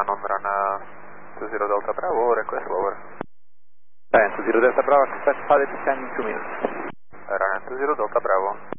on run 20 Delta Bravo, request lower. Ryan 20 Delta Bravo, expect pilot descend in 2 minutes. Run 20 Delta Bravo.